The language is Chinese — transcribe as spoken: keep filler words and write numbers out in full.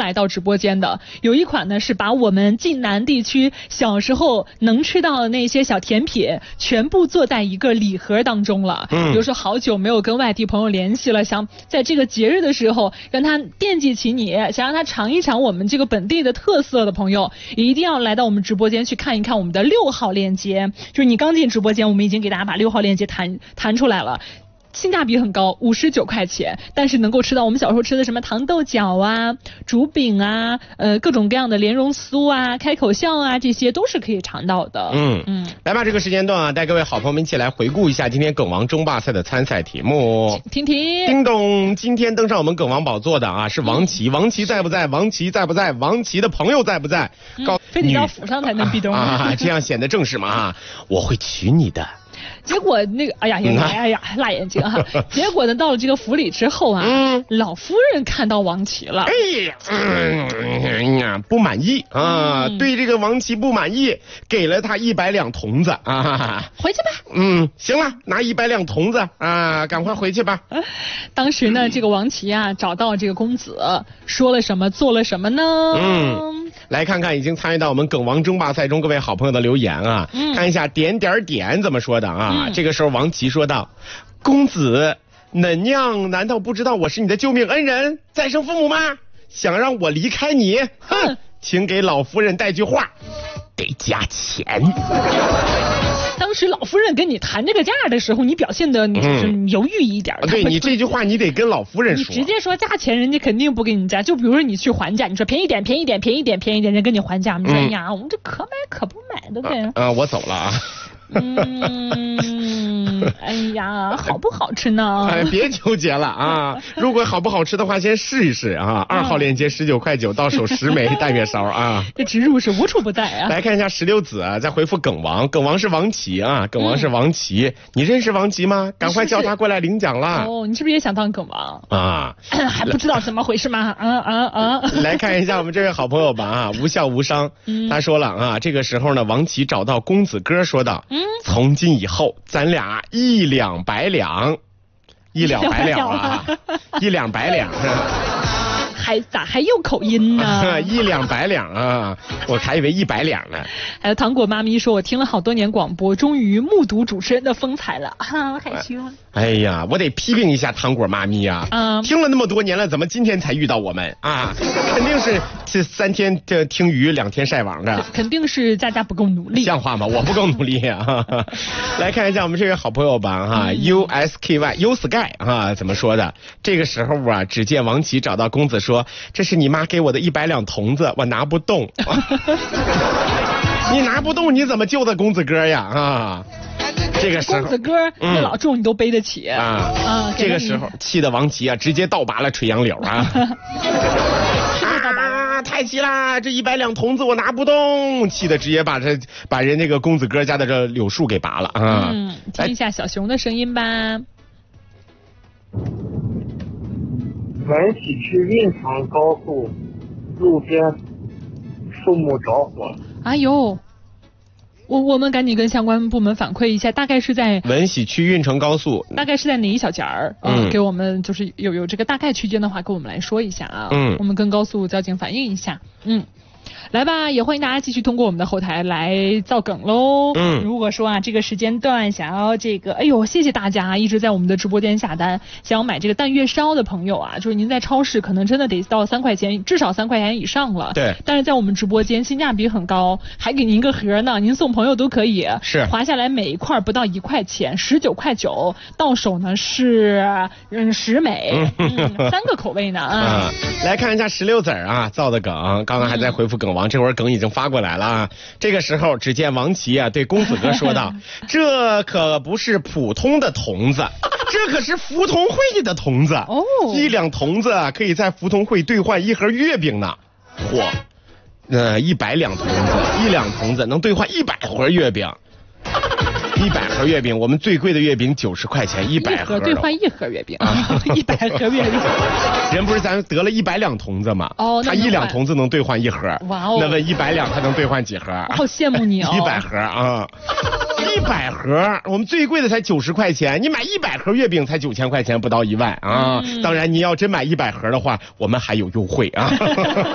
来到直播间的。有一款呢是把我们晋南地区小时候能吃到的那些小甜品全部做在一个礼盒当中了。嗯，比如说好久没有跟外地朋友联系了，想在这个节日的时候让他惦记起你，想让他尝一尝我们这个本地的特色的朋友，一定要来到我们直播间去看一看我们的六号链接。就是你刚进直播间，我们已经给大家把六号链接弹弹出来了。性价比很高，五十九块钱，但是能够吃到我们小时候吃的什么糖豆角啊、竹饼啊、呃各种各样的莲蓉酥啊、开口笑啊，这些都是可以尝到的。 嗯嗯，来吧，这个时间段啊，带各位好朋友们一起来回顾一下今天梗王争霸赛的参赛题目。 听听， 叮咚，今天登上我们梗王宝座的啊是王琦，嗯、王琦在不在？王琦在不在？王琦的朋友在不在？ 嗯、告非得到府上才能壁咚啊，这样显得正式嘛啊！我会娶你的。 结果那个，哎呀呀哎呀，辣眼睛哈！结果呢，到了这个府里之后啊，嗯、老夫人看到王琦了， 哎呀，嗯呀，不满意啊，嗯、对这个王琦不满意，给了他一百两铜子啊， 回去吧。 嗯，行了，拿一百两铜子啊，赶快回去吧。 当时呢，这个王琦啊，找到这个公子，说了什么，做了什么呢？ 嗯，来看看已经参与到我们梗王争霸赛中各位好朋友的留言啊，嗯、看一下点点点怎么说的啊。嗯、这个时候王琦说道：“公子，恁娘难道不知道我是你的救命恩人、再生父母吗？想让我离开你？哼，请给老夫人带句话，得加钱。” 当时老夫人跟你谈这个价的时候，你表现的你就是犹豫一点。 嗯、对你这句话你得跟老夫人说。 你直接说价钱，人家肯定不给你加。就比如说你去还价，你说便宜点，便宜点，便宜点，便宜点，人跟你还价，你说、嗯、呀，我们这可买可不买的呗。 啊、呃呃，我走了啊。 嗯，哎呀，好不好吃呢？ 哎，别纠结了啊！如果好不好吃的话，先试一试啊。二号链接十九块九，到手十枚蛋月烧啊！ 这植入是无处不在啊！ 来看一下石榴子啊，在回复梗王，梗王是王琦啊，梗王是王琦，嗯、你认识王琦吗？赶快叫他过来领奖啦！ 哦，你是不是也想当梗王啊？ 还不知道怎么回事吗？啊啊啊！ 来看一下我们这位好朋友吧啊，无笑无伤，嗯、他说了啊，这个时候呢，王琦找到公子哥说道。嗯，从今以后咱俩一两百两，一两百两啊，一两百两， 还咋还有口音呢？ 一两百两啊，我还以为一百两呢。 还有糖果妈咪说，我听了好多年广播，终于目睹主持人的风采了，啊，害羞。 哎呀，我得批评一下糖果妈咪啊！嗯，听了那么多年了，怎么今天才遇到我们啊？肯定是这三天这听鱼，两天晒网的。 肯定是佳佳不够努力。 像话吗？我不够努力啊！来看一下我们这位好朋友吧哈、嗯、，U S K Y U Sky 啊，怎么说的？这个时候啊，只见王琦找到公子说：“这是你妈给我的一百两铜子，我拿不动。”你拿不动，你怎么救的公子哥呀？啊！这个时候， 公子哥那老重你都背得起啊！ 啊，这个时候气得王琦啊，直接倒拔了垂杨柳啊！啊，太气啦！这一百两铜子我拿不动，气得直接把这把人那个公子哥家的这柳树给拔了啊！ 嗯，听一下小熊的声音吧。 文喜区运城高速路边树木着火。 哎呦！我我们赶紧跟相关部门反馈一下，大概是在文喜区运城高速， 大概是在哪一小节儿？嗯，给我们就是有有这个大概区间的话，跟我们来说一下啊。嗯，我们跟高速交警反映一下。嗯。来吧，也欢迎大家继续通过我们的后台来造梗喽。嗯，如果说啊这个时间段想要这个，哎呦，谢谢大家一直在我们的直播间下单，想要买这个蛋月烧的朋友啊，就是您在超市可能真的得到三块钱，至少三块钱以上了。 对， 但是在我们直播间性价比很高，还给您一个盒呢，您送朋友都可以。 是， 划下来每一块不到一块钱，十九块九，到手呢是嗯十枚，嗯，三个口味呢啊。 来看一下石榴籽啊造的梗，刚刚还在回复梗王。这会儿梗已经发过来了啊！这个时候，只见王琦啊对公子哥说道：“这可不是普通的铜子，这可是福同会的铜子哦！一两铜子可以在福同会兑换一盒月饼呢。嚯，呃，一百两铜子，一两铜子能兑换一百盒月饼。”一百盒月饼，我们最贵的月饼九十块钱，一百盒兑换一盒月饼，一百盒月饼。 人不是咱得了一百两铜子吗？哦，他一两铜子能兑换一盒。哇哦，那么一百两他能兑换几盒？ 好羡慕你哦！ 一百盒啊，一百盒，我们最贵的才九十块钱，你买一百盒月饼才九千块钱，不到一万啊！嗯、当然，你要真买一百盒的话，我们还有优惠啊。